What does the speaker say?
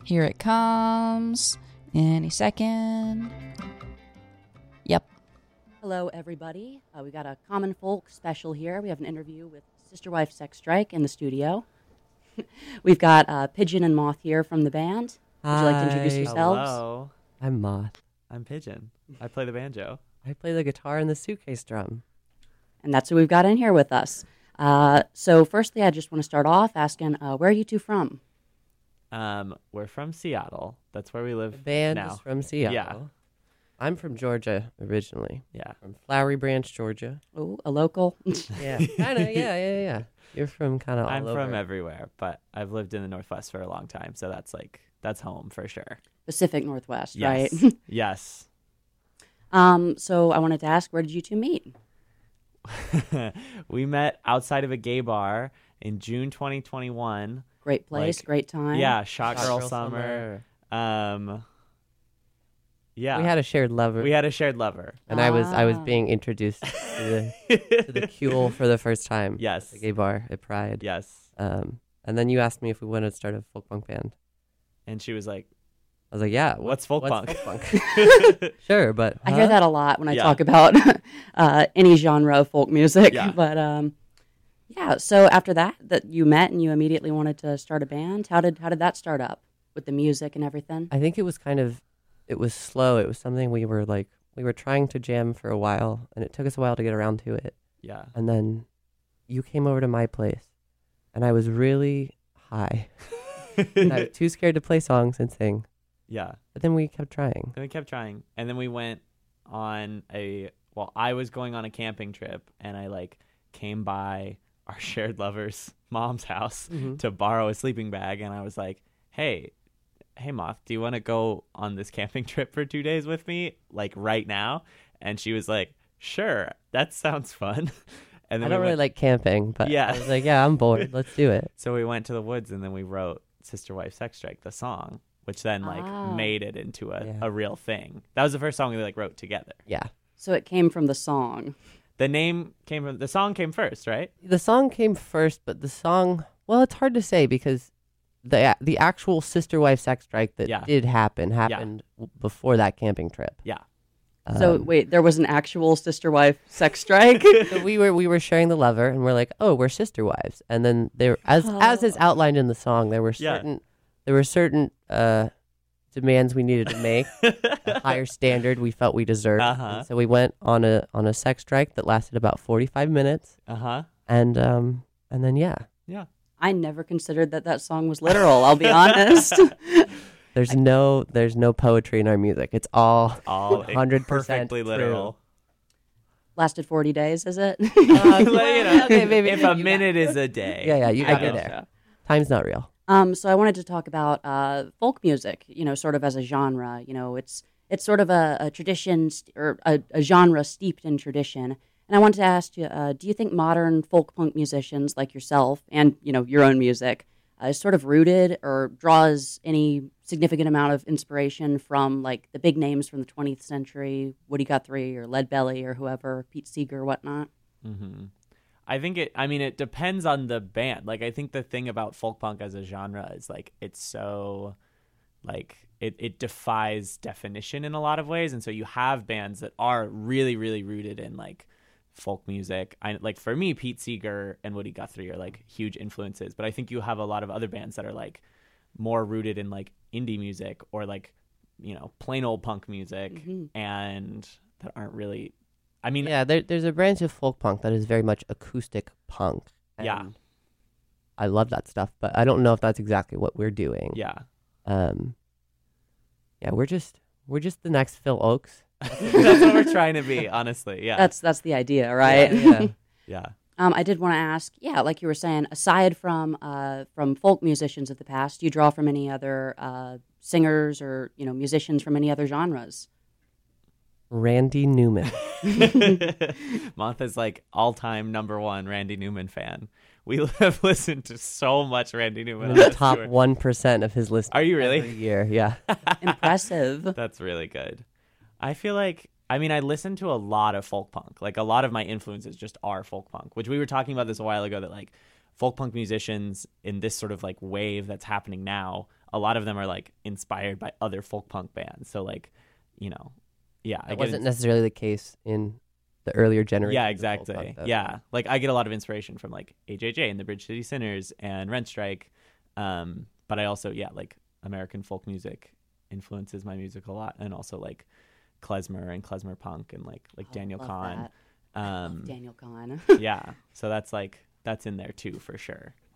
Here it comes. Any second. Yep. Hello, everybody. We got a Common Folk special here. We have an interview with Sister Wife Sex Strike in the studio. We've got Pigeon and Moth here from the band. Would you like to introduce yourselves? Hello. I'm Moth. I'm Pigeon. I play the banjo. I play the guitar and the suitcase drum. And that's who we've got in here with us. So firstly, I just want to start off asking, where are you two from? We're from Seattle. That's where we live The band now. is from Seattle. Yeah. I'm from Georgia originally. Yeah. From Flowery Branch, Georgia. Oh, a local? Yeah. Kind of, yeah. You're from kind of all I'm over. from everywhere, but I've lived in the Northwest for a long time, so that's home for sure. Pacific Northwest, Yes. right? Yes. So I wanted to ask, where did you two meet? We met outside of a gay bar in June 2021. Great place, great time. Yeah, Shot Shot Girl Girl Summer. Yeah. We had a shared lover. We had a shared lover. And I was being introduced to the Kuhl for the first time. Yes. At the gay bar at Pride. Yes. And then you asked me if we wanted to start a folk punk band. And she was like, I was like, yeah. What's folk punk? Folk punk? Sure, but I hear that a lot when I Yeah. talk about any genre of folk music. Yeah. But yeah, so after that you met and you immediately wanted to start a band. How did that start up with the music and everything? I think it was slow. It was something we were trying to jam for a while, and it took us a while to get around to it. Yeah. And then you came over to my place, and I was really high. And I was too scared to play songs and sing. Yeah. But then we kept trying. Then we kept trying. And then we went on I was going on a camping trip, and I came by our shared lover's mom's house to borrow a sleeping bag. And I was like, hey, Moth, do you want to go on this camping trip for 2 days with me, right now? And she was like, sure, that sounds fun. And then I don't really like camping, but Yeah. I was like, yeah, I'm bored. Let's do it. So we went to the woods, and then we wrote Sister Wife Sex Strike, the song, which then made it into a real thing. That was the first song we wrote together. Yeah. So it came from the song. The song came first, right? The song came first, but the song, well, it's hard to say because the actual Sister Wife Sex Strike that did happened before that camping trip. Yeah. So wait, there was an actual Sister Wife Sex Strike? So we were sharing the lover, and we're like, oh, we're sister wives. And then as is outlined in the song, there were certain demands we needed to make, a higher standard we felt we deserved. And so we went on a sex strike that lasted about 45 minutes. And then Yeah. I never considered that song was literal, I'll be honest. there's no poetry in our music. It's all 100% perfectly true. literal. Lasted 40 days, is it? Okay, maybe If a minute is a day. Yeah, you got I me guess there. Time's not real. So I wanted to talk about folk music, sort of as a genre. It's sort of a tradition or a genre steeped in tradition. And I wanted to ask you, do you think modern folk punk musicians like yourself and, your own music is sort of rooted or draws any significant amount of inspiration from the big names from the 20th century, Woody Guthrie or Leadbelly or whoever, Pete Seeger, whatnot? Mm-hmm. I think it depends on the band. I think the thing about folk punk as a genre is it's so it defies definition in a lot of ways. And so you have bands that are really, really rooted in folk music. For me, Pete Seeger and Woody Guthrie are huge influences, but I think you have a lot of other bands that are more rooted in indie music or plain old punk music and that aren't really there's a branch of folk punk that is very much acoustic punk. Yeah. I love that stuff, but I don't know if that's exactly what we're doing. Yeah. We're just the next Phil Oakes. That's what we're trying to be, honestly. Yeah. That's the idea, right? Yeah. I did want to ask, like you were saying, aside from folk musicians of the past, do you draw from any other singers or musicians from any other genres? Randy Newman. Martha's all-time number one Randy Newman fan. We have listened to so much Randy Newman. I'm in the top 1% of his list. Are you really? Every year, yeah. Impressive. That's really good. I feel I listen to a lot of folk punk. A lot of my influences just are folk punk, which we were talking about this a while ago, that folk punk musicians in this sort of wave that's happening now, a lot of them are like inspired by other folk punk bands. So like, you know, yeah, That wasn't necessarily the case in the earlier generation. Yeah, exactly. Yeah, like I get a lot of inspiration from like AJJ and the Bridge City Sinners and Rent Strike, but I also like American folk music influences my music a lot, and also like klezmer and klezmer punk and like Daniel Kahn. Daniel Kahn. Yeah, so that's in there too for sure.